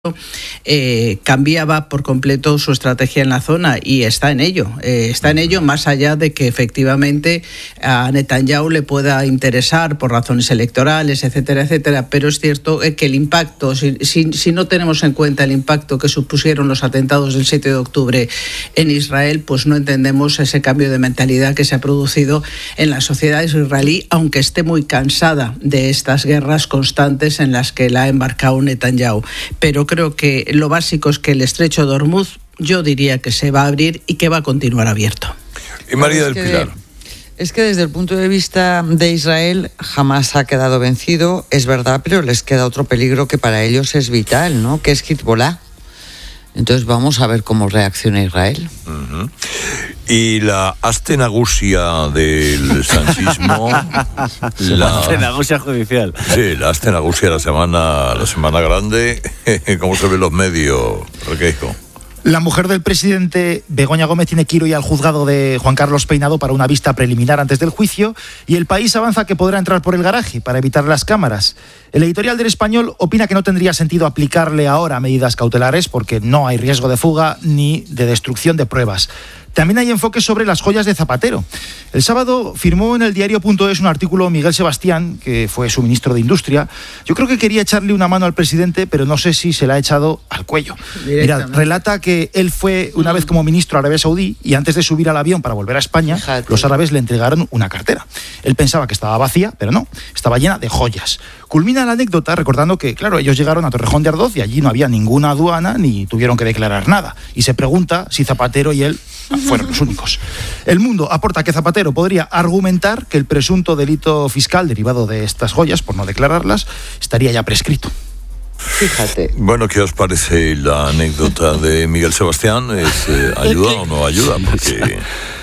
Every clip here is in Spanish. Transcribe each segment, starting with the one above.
cambiaba por completo su estrategia en la zona y está en ello, más allá de que efectivamente a Netanyahu le pueda interesar por razones electorales, etcétera, etcétera, pero es cierto que el impacto, si no tenemos en cuenta el impacto que supusieron los atentados del 7 de octubre en Israel, pues no entendemos ese cambio de mentalidad que se ha producido en la sociedad israelí, aunque esté muy cansada de estas guerras constantes en las que la ha embarcado Netanyahu. Pero creo que lo básico es que el estrecho de Hormuz, yo diría que se va a abrir y que va a continuar abierto. Y María del Pilar. Es que desde el punto de vista de Israel jamás ha quedado vencido, es verdad, pero les queda otro peligro que para ellos es vital, ¿no? Que es Hezbollah. Entonces vamos a ver cómo reacciona Israel. Uh-huh. Y la aste nagusia del sanchismo, la aste nagusia judicial. Sí, la aste nagusia la semana grande. ¿Cómo se ven los medios, Requeijo? La mujer del presidente, Begoña Gómez, tiene que ir hoy al juzgado de Juan Carlos Peinado para una vista preliminar antes del juicio, y El País avanza que podrá entrar por el garaje para evitar las cámaras. El editorial del Español opina que no tendría sentido aplicarle ahora medidas cautelares porque no hay riesgo de fuga ni de destrucción de pruebas. También hay enfoques sobre las joyas de Zapatero. El sábado firmó en el diario.es un artículo Miguel Sebastián, que fue su ministro de Industria. Yo creo que quería echarle una mano al presidente, pero no sé si se la ha echado al cuello. Mira, relata que él fue una vez como ministro a Arabia Saudí y antes de subir al avión para volver a España, los árabes le entregaron una cartera. Él pensaba que estaba vacía, pero no, estaba llena de joyas. Culmina la anécdota recordando que, claro, ellos llegaron a Torrejón de Ardoz y allí no había ninguna aduana ni tuvieron que declarar nada. Y se pregunta si Zapatero y él fueron los únicos. El Mundo aporta que Zapatero podría argumentar que el presunto delito fiscal derivado de estas joyas, por no declararlas, estaría ya prescrito. Fíjate. Bueno, ¿qué os parece la anécdota de Miguel Sebastián? ¿Ayuda o no ayuda? Porque,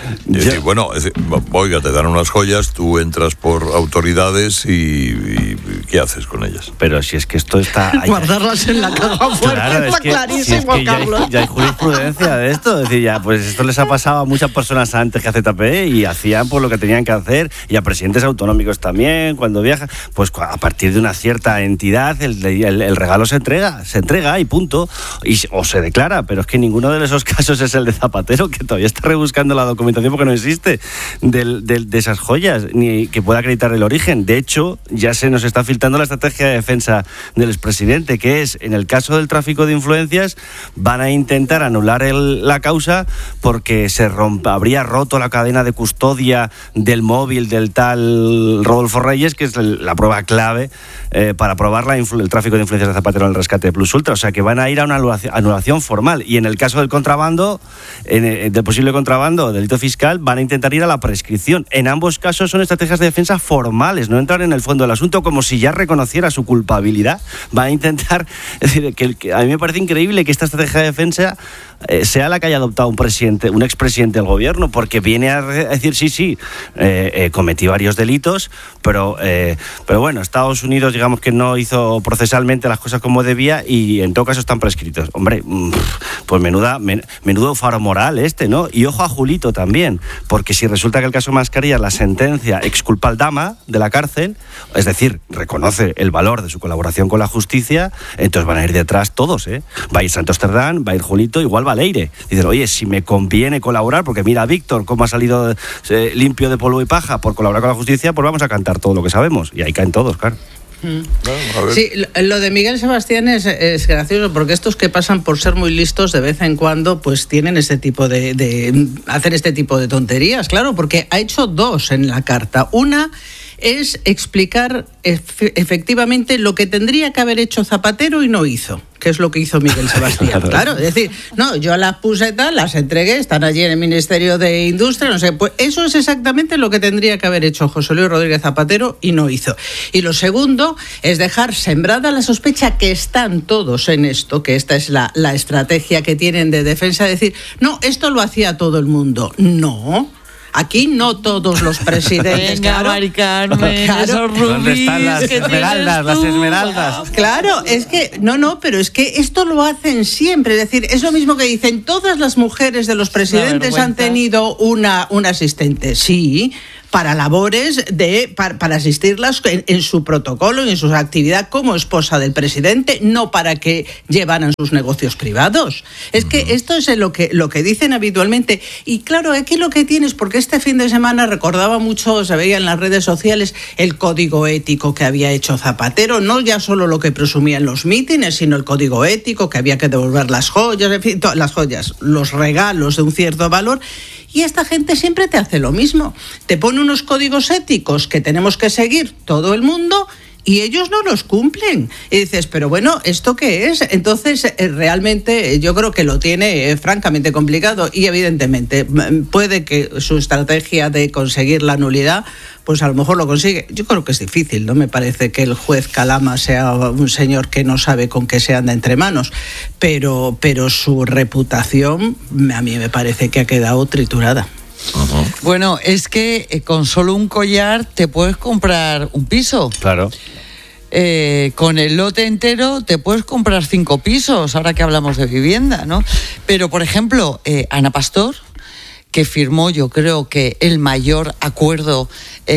oiga, te dan unas joyas, tú entras por autoridades y ¿qué haces con ellas? Pero si es que esto está... Guardarlas en la caja fuerte, claro, está clarísimo, si es que Carlos. Ya hay jurisprudencia de esto. Es decir, ya, pues esto les ha pasado a muchas personas antes que a ZP y hacían pues lo que tenían que hacer, y a presidentes autonómicos también, cuando viajan, pues a partir de una cierta entidad el regalo se entrega y punto, o se declara, pero es que ninguno de esos casos es el de Zapatero, que todavía está rebuscando la documentación porque no existe de esas joyas, ni que pueda acreditar el origen. De hecho, ya se nos está filtrando la estrategia de defensa del expresidente, que es, en el caso del tráfico de influencias, van a intentar anular la causa porque habría roto la cadena de custodia del móvil del tal Rodolfo Reyes, que es la prueba clave para probar el tráfico de influencias de Zapatero en el rescate de Plus Ultra. O sea, que van a ir a una anulación formal. Y en el caso del contrabando, del posible contrabando, delito fiscal, van a intentar ir a la prescripción. En ambos casos son estrategias de defensa formales, no entrar en el fondo del asunto como si ya reconociera su culpabilidad. Va a intentar... Es decir, que a mí me parece increíble que esta estrategia de defensa sea la que haya adoptado un expresidente del gobierno, porque viene a decir, cometí varios delitos, pero bueno, Estados Unidos, digamos que no hizo procesalmente las cosas como debía y en todo caso están prescritos. Hombre, pues menudo faro moral ¿no? Y ojo a Julito también, porque si resulta que el caso Mascarillas, la sentencia exculpa al Dama de la cárcel, es decir, reconoce el valor de su colaboración con la justicia, entonces van a ir detrás todos, Va a ir Santos Cerdán, va a ir Julito, igual va Leire. Dicen, oye, si me conviene colaborar, porque mira a Víctor cómo ha salido limpio de polvo y paja por colaborar con la justicia, pues vamos a cantar todo lo que sabemos. Y ahí caen todos, claro. Sí, lo de Miguel Sebastián es gracioso, porque estos que pasan por ser muy listos de vez en cuando pues tienen este tipo de hacer este tipo de tonterías, claro, porque ha hecho dos en la carta. Una es explicar efectivamente lo que tendría que haber hecho Zapatero y no hizo, que es lo que hizo Miguel Sebastián. Claro, es decir, no, yo las puse las entregué, están allí en el Ministerio de Industria, no sé, pues eso es exactamente lo que tendría que haber hecho José Luis Rodríguez Zapatero y no hizo. Y lo segundo es dejar sembrada la sospecha, que están todos en esto, que esta es la estrategia que tienen de defensa, de decir, no, esto lo hacía todo el mundo. No. Aquí no todos los presidentes. Venga, claro, Mari Carmen, claro. Esos rubíes. ¿Dónde están las esmeraldas? Las esmeraldas. Claro, es que, pero es que esto lo hacen siempre. Es decir, es lo mismo que dicen, todas las mujeres de los presidentes han tenido una asistente. Sí, para labores para asistirlas en su protocolo y en su actividad como esposa del presidente, no para que llevaran sus negocios privados. Es que esto es lo que dicen habitualmente. Y claro, aquí lo que tienes, porque este fin de semana recordaba mucho, se veía en las redes sociales, el código ético que había hecho Zapatero, no ya solo lo que presumía en los mítines, sino el código ético, que había que devolver las joyas, en fin, las joyas, los regalos de un cierto valor. Y esta gente siempre te hace lo mismo. Te pone unos códigos éticos que tenemos que seguir todo el mundo y ellos no los cumplen. Y dices, pero bueno, ¿esto qué es? Entonces, realmente yo creo que lo tiene francamente complicado y evidentemente puede que su estrategia de conseguir la nulidad, pues a lo mejor lo consigue. Yo creo que es difícil, no me parece que el juez Calama sea un señor que no sabe con qué se anda entre manos, pero su reputación a mí me parece que ha quedado triturada. Uh-huh. Bueno, es que con solo un collar te puedes comprar un piso. Claro. Con el lote entero te puedes comprar 5 pisos, ahora que hablamos de vivienda, ¿no? Pero, por ejemplo, Ana Pastor, que firmó, yo creo que el mayor acuerdo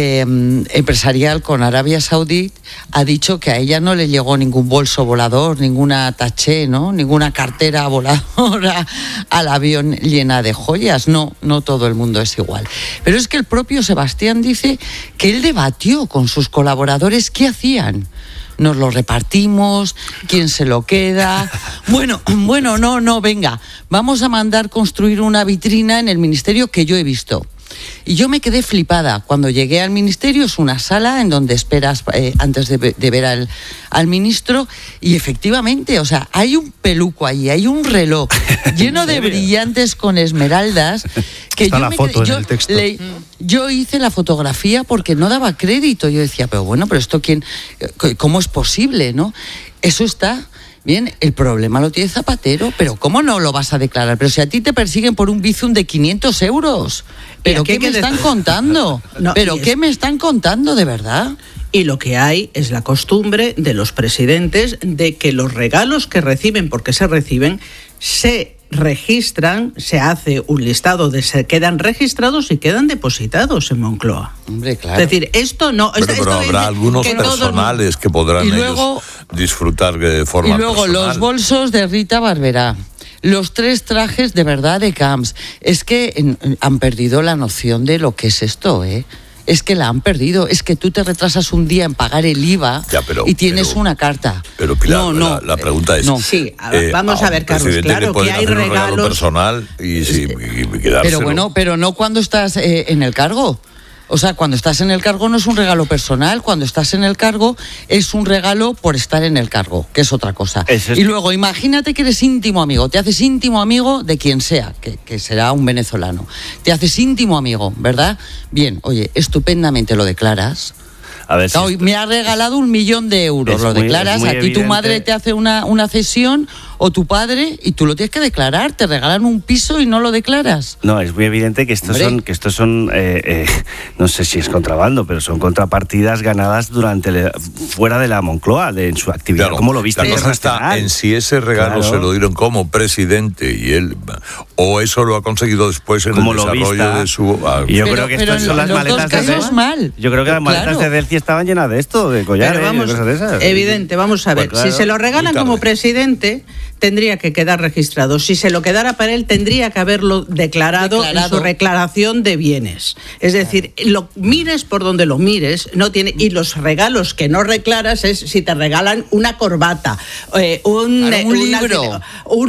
empresarial con Arabia Saudí, ha dicho que a ella no le llegó ningún bolso volador, ninguna taché, ¿no? Ninguna cartera voladora al avión llena de joyas. No todo el mundo es igual. Pero es que el propio Sebastián dice que él debatió con sus colaboradores qué hacían. Nos lo repartimos, quién se lo queda. Bueno, no, venga, vamos a mandar construir una vitrina en el ministerio que yo he visto. Y yo me quedé flipada. Cuando llegué al ministerio, es una sala en donde esperas antes de ver al ministro, y efectivamente, o sea, hay un peluco allí, hay un reloj lleno de brillantes con esmeraldas. Que está la foto en el texto. Yo hice la fotografía porque no daba crédito. Yo decía, pero esto ¿cómo es posible, no? Eso está... Bien, el problema lo tiene Zapatero, pero ¿cómo no lo vas a declarar? Pero si a ti te persiguen por un bizum de 500 euros, ¿pero qué me están contando? ¿Qué me están contando de verdad? Y lo que hay es la costumbre de los presidentes de que los regalos que reciben, porque se reciben, se registran, se hace un listado se quedan registrados y quedan depositados en Moncloa. Hombre, claro. Es decir, esto no... Pero habrá algunos personales que podrán ellos disfrutar de forma personal. Y luego los bolsos de Rita Barberá, los 3 trajes de verdad de Camps. Es que han perdido la noción de lo que es esto, ¿eh? Es que la han perdido. Es que tú te retrasas un día en pagar el IVA y tienes una carta. Pero Pilar, la pregunta es... Sí, vamos a ver, Carlos, claro que hay regalos personal y quedárselo. Pero no cuando estás en el cargo. O sea, cuando estás en el cargo no es un regalo personal, cuando estás en el cargo es un regalo por estar en el cargo, que es otra cosa. Y luego, imagínate que eres íntimo amigo, te haces íntimo amigo de quien sea, que será un venezolano. Te haces íntimo amigo, ¿verdad? Bien, oye, estupendamente lo declaras. A ver, claro, me ha regalado 1 millón de euros, lo declaras, a ti tu madre te hace una cesión, o tu padre, y tú lo tienes que declarar, te regalan un piso y no lo declaras. No, es muy evidente que estos son no sé si es contrabando, pero son contrapartidas ganadas fuera de la Moncloa, en su actividad. Claro, ¿Cómo lo viste? La cosa está en si ese regalo se lo dieron como presidente y él, o eso lo ha conseguido después en el desarrollo de su... Yo creo que estas son las maletas de Delcy. Yo creo que las maletas de Delcy estaban llenas de esto, de collares, de cosas de esas. Evidente, vamos a ver. Pues claro, si se lo regalan como presidente, tendría que quedar registrado. Si se lo quedara para él, tendría que haberlo declarado en su declaración de bienes. Es decir, lo mires por donde lo mires, no tiene. Y los regalos que no declaras es si te regalan una corbata, un libro,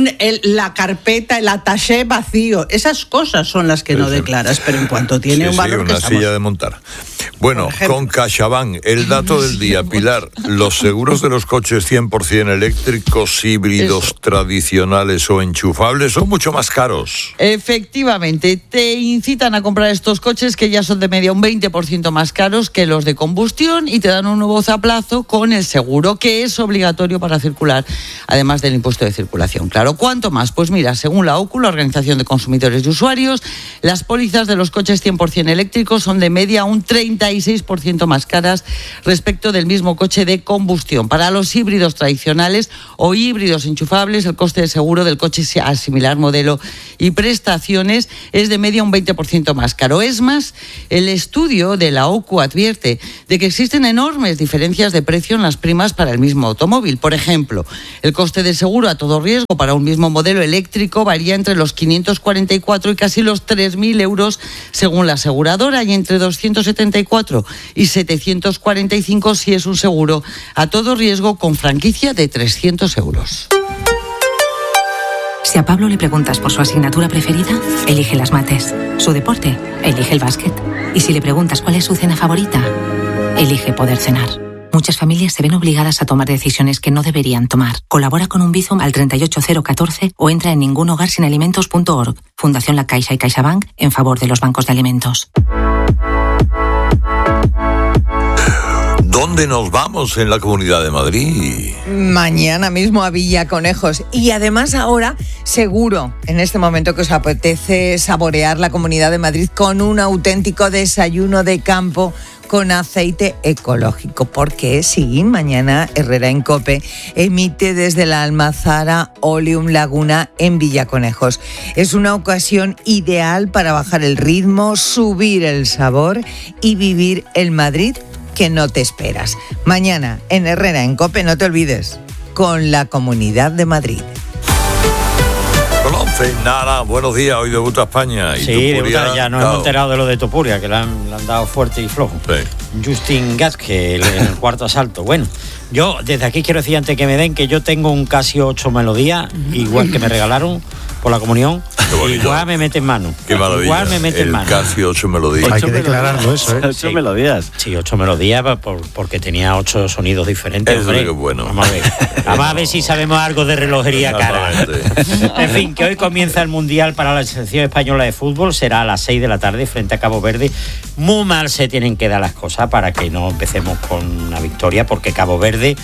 la carpeta, el attaché vacío. Esas cosas son las que no declaras, pero en cuanto tiene un valor una silla de montar. Bueno, con CaixaBank, el dato del día, Pilar, los seguros de los coches 100% eléctricos, híbridos, tradicionales o enchufables son mucho más caros. Efectivamente, te incitan a comprar estos coches que ya son de media un 20% más caros que los de combustión y te dan un nuevo zaplazo con el seguro, que es obligatorio para circular, además del impuesto de circulación. Claro, ¿cuánto más? Pues mira, según la OCU, la Organización de Consumidores y Usuarios, las pólizas de los coches 100% eléctricos son de media un 36% más caras respecto del mismo coche de combustión. Para los híbridos tradicionales o híbridos enchufables, enchufables, el coste de seguro del coche a similar modelo y prestaciones es de media un 20% más caro. Es más, el estudio de la OCU advierte de que existen enormes diferencias de precio en las primas para el mismo automóvil. Por ejemplo, el coste de seguro a todo riesgo para un mismo modelo eléctrico varía entre los 544 y casi los 3.000 euros según la aseguradora, y entre 274 y 745 si es un seguro a todo riesgo con franquicia de 300 euros. Si a Pablo le preguntas por su asignatura preferida, elige las mates. Su deporte, elige el básquet. Y si le preguntas cuál es su cena favorita, elige poder cenar. Muchas familias se ven obligadas a tomar decisiones que no deberían tomar. Colabora con un Bizum al 38014 o entra en ningunhogarsinalimentos.org. Fundación La Caixa y CaixaBank en favor de los bancos de alimentos. ¿Dónde nos vamos en la Comunidad de Madrid? Mañana mismo a Villaconejos. Y además ahora, seguro, en este momento que os apetece saborear la Comunidad de Madrid con un auténtico desayuno de campo con aceite ecológico, porque sí, mañana Herrera en COPE emite desde la Almazara Oleum Laguna en Villaconejos. Es una ocasión ideal para bajar el ritmo, subir el sabor y vivir el Madrid que no te esperas. Mañana en Herrera en COPE, no te olvides, con la Comunidad de Madrid. Con 11, Nara, buenos días, hoy debuta España. Sí, debuta, ya nos hemos enterado de lo de Topuria, que le han dado fuerte y flojo. Sí. Justin Gaske en el cuarto asalto. Bueno, yo desde aquí quiero decir, antes que me den, que yo tengo un Casio 8 Melodía, igual que me regalaron por la comunión. Igual me mete en mano. Qué maravilla. Igual me mete en mano. Casi 8 melodías. Hay que declararlo eso, ¿eh? 8 melodías. Sí, 8 melodías porque tenía 8 sonidos diferentes. Eso es bueno. Vamos a ver si sabemos algo de relojería cara. En fin, que hoy comienza el Mundial para la selección española de fútbol. Será a las 6 de la tarde frente a Cabo Verde. Muy mal se tienen que dar las cosas para que no empecemos con una victoria, porque Cabo Verde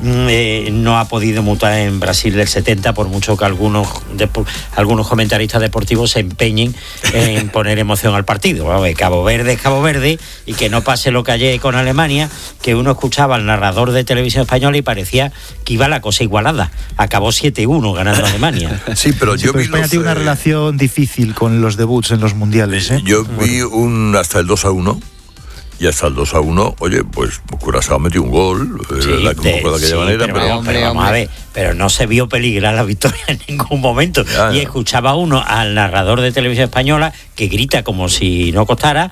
no ha podido mutar en Brasil del 70, por mucho que algunos comentaristas deportivos se empeñen en poner emoción al partido. Cabo Verde es Cabo Verde, y que no pase lo que ayer con Alemania, que uno escuchaba al narrador de televisión española y parecía que iba la cosa igualada. Acabó 7-1 ganando Alemania. Sí, pero España tiene una relación difícil con los debuts en los mundiales, ¿eh? Yo vi hasta el 2-1. Y hasta el 2-1, oye, pues Curazao metió un gol, la convocó de aquella manera. Pero vamos a ver, pero no se vio peligrar la victoria en ningún momento. Y escuchaba uno al narrador de televisión española que grita como si no costara,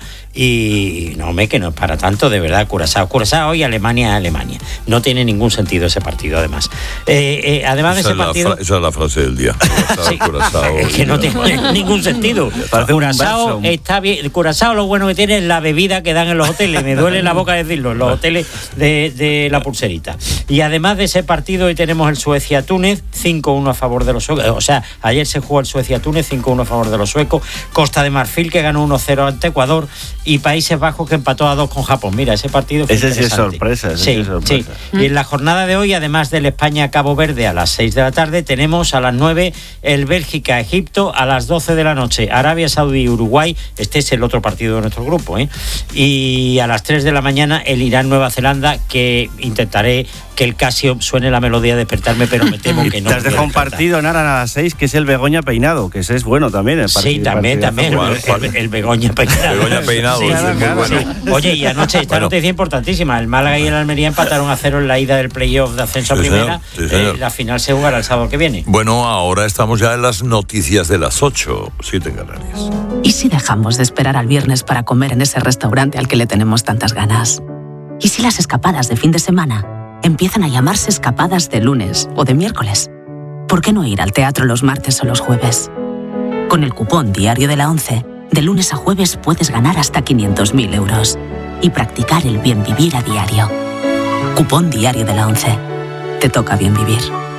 y no, que no es para tanto, de verdad. Curazao y Alemania es Alemania. No tiene ningún sentido ese partido, además. Además de ese partido... Esa es la frase del día. Curazao, es que no tiene ningún sentido. Curazao está bien. Curazao lo bueno que tiene es la bebida que dan en los hoteles. Me duele la boca decirlo, en los hoteles de la Pulserita. Y además de ese partido, hoy tenemos el Suecia-Túnez, 5-1 a favor de los suecos. O sea, ayer se jugó el Suecia-Túnez, 5-1 a favor de los suecos. Costa de Marfil, que ganó 1-0 ante Ecuador, y Países Bajos, que empató a 2 con Japón. Mira, ese partido fue interesante. Sí es sorpresa. Sí. Y en la jornada de hoy, además del España-Cabo Verde a las 6 de la tarde, tenemos a las 9 el Bélgica-Egipto, a las 12 de la noche Arabia Saudí-Uruguay. Este es el otro partido de nuestro grupo, ¿eh? Y a las 3 de la mañana el Irán-Nueva Zelanda, que intentaré que el Casio suene la melodía de despertarme, pero me temo que no. Te has dejado un partido, Nara, a las 6, que es el Begoña Peinado, que ese es bueno también. Sí, también. El Begoña Peinado. Begoña Peinado, sí, es muy bueno. Sí. Oye, y anoche esta noticia importantísima: el Málaga y el Almería empataron a 0 en la ida del playoff de ascenso a primera. Señor. La final se jugará el sábado que viene. Bueno, ahora estamos ya en las noticias de las 8, 7 en Canarias. ¿Y si dejamos de esperar al viernes para comer en ese restaurante al que le tenemos tantas ganas? ¿Y si las escapadas de fin de semana empiezan a llamarse escapadas de lunes o de miércoles? ¿Por qué no ir al teatro los martes o los jueves? Con el cupón Diario de la ONCE, de lunes a jueves puedes ganar hasta 500.000 euros y practicar el bien vivir a diario. Cupón Diario de la ONCE. Te toca bien vivir.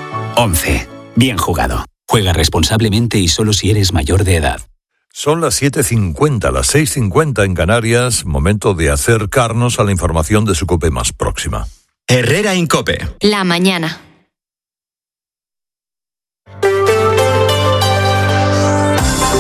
11. Bien jugado. Juega responsablemente y solo si eres mayor de edad. Son las 7:50, las 6:50 en Canarias. Momento de acercarnos a la información de su COPE más próxima. Herrera en COPE. La mañana. COPE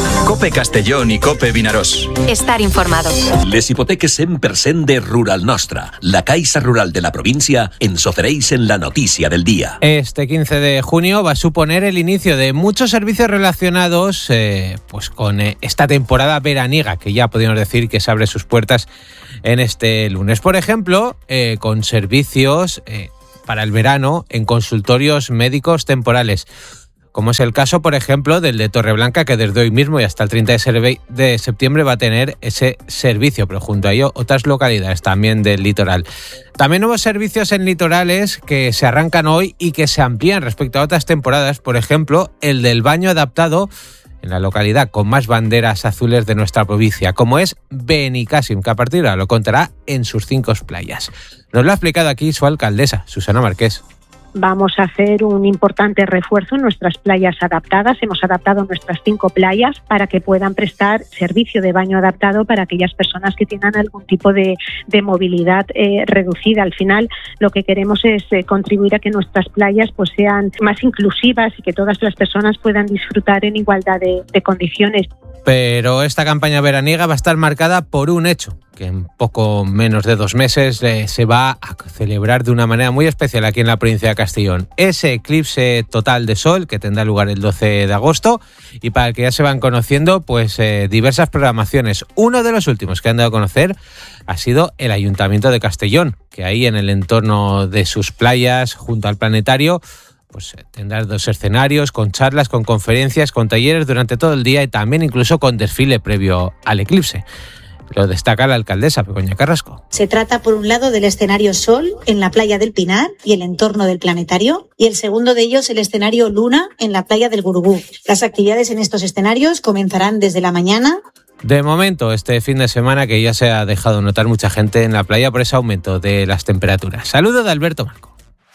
COPE Castellón y COPE Vinaròs. Estar informado. Les hipoteques 100% de Rural Nostra, la Caixa Rural de la provincia, ens ofereix en la noticia del día. Este 15 de junio va a suponer el inicio de muchos servicios relacionados pues con esta temporada veraniega, que ya podemos decir que se abre sus puertas en este lunes. Por ejemplo, con servicios para el verano en consultorios médicos temporales, como es el caso, por ejemplo, del de Torreblanca, que desde hoy mismo y hasta el 30 de septiembre va a tener ese servicio, pero junto a ello otras localidades también del litoral. También nuevos servicios en litorales que se arrancan hoy y que se amplían respecto a otras temporadas, por ejemplo, el del baño adaptado en la localidad con más banderas azules de nuestra provincia, como es Benicàssim, que a partir de ahora lo contará en sus 5 playas. Nos lo ha explicado aquí su alcaldesa, Susana Marqués. Vamos a hacer un importante refuerzo en nuestras playas adaptadas. Hemos adaptado nuestras 5 playas para que puedan prestar servicio de baño adaptado para aquellas personas que tengan algún tipo de movilidad reducida. Al final, lo que queremos es contribuir a que nuestras playas pues sean más inclusivas y que todas las personas puedan disfrutar en igualdad de condiciones. Pero esta campaña veraniega va a estar marcada por un hecho, que en poco menos de 2 meses se va a celebrar de una manera muy especial aquí en la provincia de Castellón. Ese eclipse total de sol que tendrá lugar el 12 de agosto y para el que ya se van conociendo pues diversas programaciones. Uno de los últimos que han dado a conocer ha sido el Ayuntamiento de Castellón, que ahí en el entorno de sus playas, junto al planetario, pues tendrá 2 escenarios con charlas, con conferencias, con talleres durante todo el día y también incluso con desfile previo al eclipse. Lo destaca la alcaldesa Begoña Carrasco. Se trata, por un lado, del escenario Sol en la playa del Pinar y el entorno del planetario, y el segundo de ellos, el escenario Luna en la playa del Gurugú. Las actividades en estos escenarios comenzarán desde la mañana. De momento, este fin de semana que ya se ha dejado notar mucha gente en la playa por ese aumento de las temperaturas. Saludo de Alberto Marco.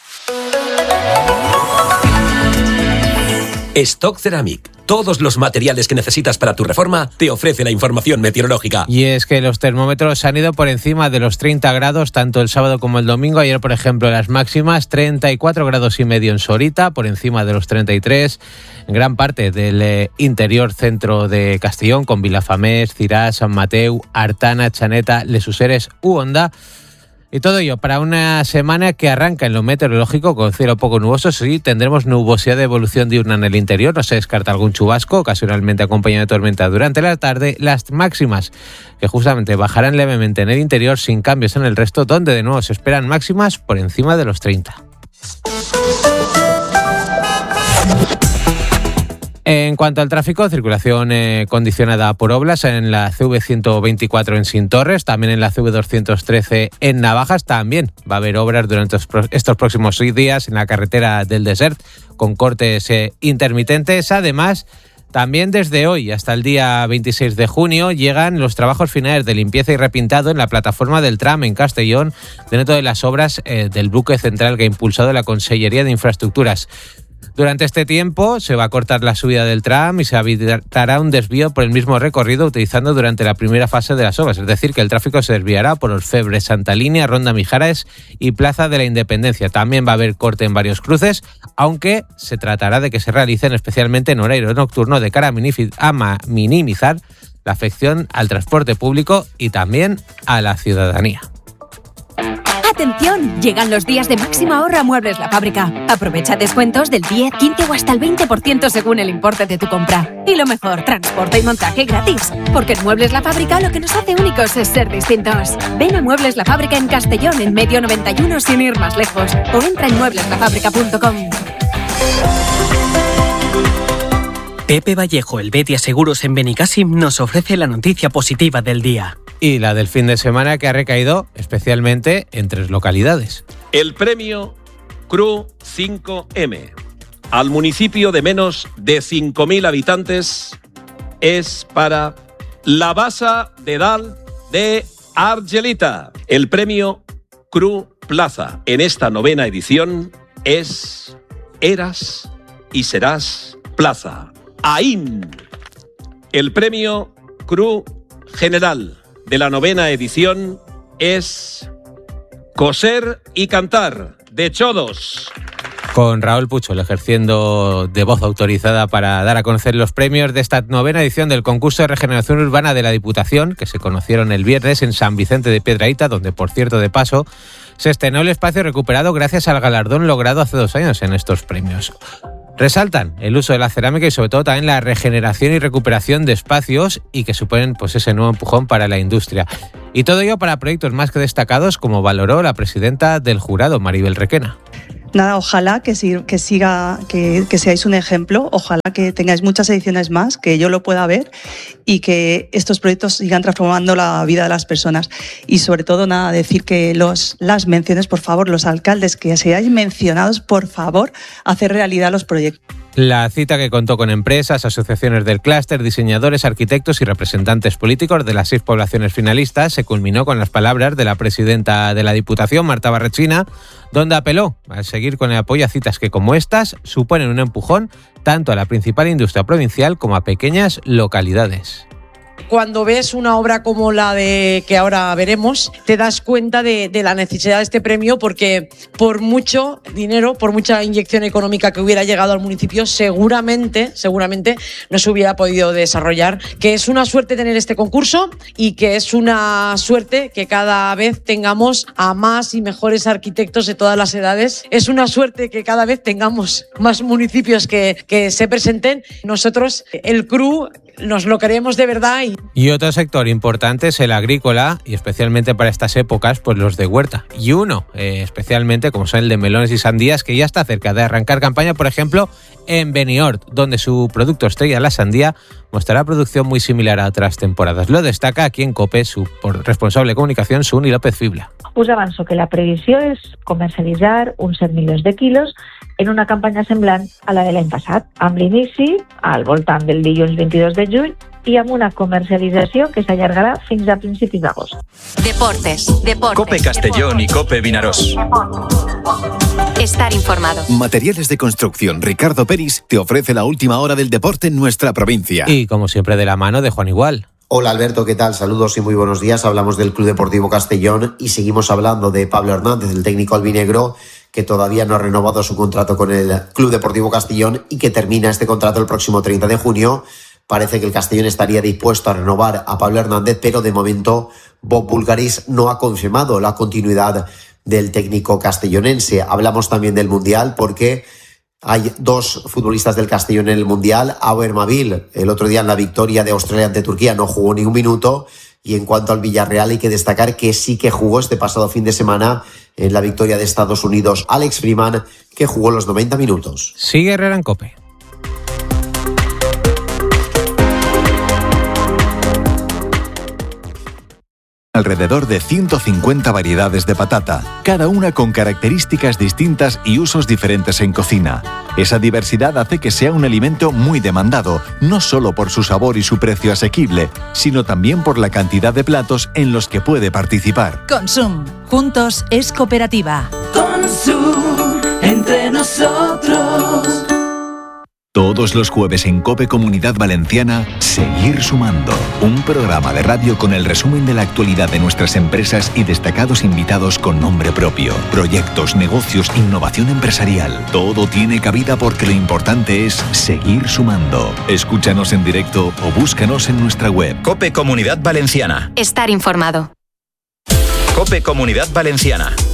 Stock Ceramic. Todos los materiales que necesitas para tu reforma te ofrece la información meteorológica. Y es que los termómetros han ido por encima de los 30 grados tanto el sábado como el domingo. Ayer, por ejemplo, las máximas 34,5 grados en Sorita, por encima de los 33. En gran parte del interior centro de Castellón, con Vilafamés, Cirà, Sant Mateu, Artana, Chaneta, Les Useres u Onda. Y todo ello para una semana que arranca en lo meteorológico con cielo poco nuboso. Sí, tendremos nubosidad de evolución diurna en el interior. No se descarta algún chubasco, ocasionalmente acompañado de tormenta durante la tarde. Las máximas que justamente bajarán levemente en el interior sin cambios en el resto, donde de nuevo se esperan máximas por encima de los 30. En cuanto al tráfico, circulación condicionada por obras en la CV124 en Sintorres, también en la CV213 en Navajas. También va a haber obras durante estos próximos 6 días en la carretera del Desert, con cortes intermitentes. Además, también desde hoy hasta el día 26 de junio llegan los trabajos finales de limpieza y repintado en la plataforma del tram en Castellón, dentro de las obras del buque central que ha impulsado la Consellería de Infraestructuras. Durante este tiempo se va a cortar la subida del tram y se habilitará un desvío por el mismo recorrido utilizando durante la primera fase de las obras. Es decir, que el tráfico se desviará por Orfebre, Santa Línea, Ronda Mijares y Plaza de la Independencia. También va a haber corte en varios cruces, aunque se tratará de que se realicen especialmente en horario nocturno de cara a minimizar la afección al transporte público y también a la ciudadanía. ¡Atención! Llegan los días de máximo ahorro a Muebles La Fábrica. Aprovecha descuentos del 10, 15 o hasta el 20% según el importe de tu compra. Y lo mejor, transporte y montaje gratis. Porque en Muebles La Fábrica lo que nos hace únicos es ser distintos. Ven a Muebles La Fábrica en Castellón, en Medio 91, sin ir más lejos. O entra en muebleslafábrica.com. Pepe Vallejo, el Betia Seguros en Benicàssim, nos ofrece la noticia positiva del día. Y la del fin de semana, que ha recaído especialmente en 3 localidades. El premio CRU 5M al municipio de menos de 5.000 habitantes es para la Bassa de Dalt de Argelita. El premio CRU Plaza en esta 9ª edición es Eras y Serás Plaza. AIN. El premio CRU General de la 9ª edición es Coser y Cantar de Chodos. Con Raúl Puchol ejerciendo de voz autorizada para dar a conocer los premios de esta 9ª edición del concurso de regeneración urbana de la Diputación, que se conocieron el viernes en San Vicente de Piedrahita, donde, por cierto, de paso, se estrenó el espacio recuperado gracias al galardón logrado hace 2 años en estos premios. Resaltan el uso de la cerámica y sobre todo también la regeneración y recuperación de espacios y que suponen pues ese nuevo empujón para la industria. Y todo ello para proyectos más que destacados, como valoró la presidenta del jurado, Maribel Requena. Nada, ojalá que seáis un ejemplo, ojalá que tengáis muchas ediciones más, que yo lo pueda ver y que estos proyectos sigan transformando la vida de las personas. Y sobre todo, nada, decir que las menciones, por favor, los alcaldes que seáis mencionados, por favor, hacer realidad los proyectos. La cita, que contó con empresas, asociaciones del clúster, diseñadores, arquitectos y representantes políticos de las 6 poblaciones finalistas, se culminó con las palabras de la presidenta de la Diputación, Marta Barrechina, donde apeló a seguir con el apoyo a citas que, como estas, suponen un empujón tanto a la principal industria provincial como a pequeñas localidades. Cuando ves una obra como la de que ahora veremos, te das cuenta de la necesidad de este premio, porque por mucho dinero, por mucha inyección económica que hubiera llegado al municipio, seguramente no se hubiera podido desarrollar. Que es una suerte tener este concurso y que es una suerte que cada vez tengamos a más y mejores arquitectos de todas las edades. Es una suerte que cada vez tengamos más municipios que se presenten. Nosotros, el CRU, nos lo queremos de verdad. Y otro sector importante es el agrícola, y especialmente para estas épocas, pues los de huerta. Y uno, especialmente, como son el de melones y sandías, que ya está cerca de arrancar campaña, por ejemplo, en Beniort, donde su producto estrella, la sandía, mostrará producción muy similar a otras temporadas. Lo destaca aquí en COPE su responsable de comunicación, Suni López Fibla. Us avanço que la previsió és comercialitzar uns 7 milions de quilos en una campanya semblant a la de l'any passat, amb l'inici al voltant del dilluns 22 de juny i amb una comercialització que s'allargarà fins a principis d'agost. Deportes. Cope Castellón y Cope Vinarós. Estar informado. Materiales de Construcción Ricardo Peris te ofrece la última hora del deporte en nuestra provincia. Y como siempre, de la mano de Juan Igual. Hola Alberto, ¿qué tal? Saludos y muy buenos días. Hablamos del Club Deportivo Castellón y seguimos hablando de Pablo Hernández, el técnico albinegro, que todavía no ha renovado su contrato con el Club Deportivo Castellón y que termina este contrato el próximo 30 de junio. Parece que el Castellón estaría dispuesto a renovar a Pablo Hernández, pero de momento Bob Bulgaris no ha confirmado la continuidad del técnico castellonense. Hablamos también del Mundial porque hay 2 futbolistas del Castellón en el Mundial. Auer Mabil, el otro día en la victoria de Australia ante Turquía, no jugó ni un minuto. Y en cuanto al Villarreal, hay que destacar que sí que jugó este pasado fin de semana en la victoria de Estados Unidos Alex Freeman, que jugó los 90 minutos. Sigue Herrera en COPE. Alrededor de 150 variedades de patata, cada una con características distintas y usos diferentes en cocina. Esa diversidad hace que sea un alimento muy demandado, no solo por su sabor y su precio asequible, sino también por la cantidad de platos en los que puede participar. Consum, juntos es cooperativa. Consum, entre nosotros. Todos los jueves en COPE Comunidad Valenciana, Seguir Sumando. Un programa de radio con el resumen de la actualidad de nuestras empresas y destacados invitados con nombre propio. Proyectos, negocios, innovación empresarial. Todo tiene cabida porque lo importante es seguir sumando. Escúchanos en directo o búscanos en nuestra web. COPE Comunidad Valenciana. Estar informado. COPE Comunidad Valenciana.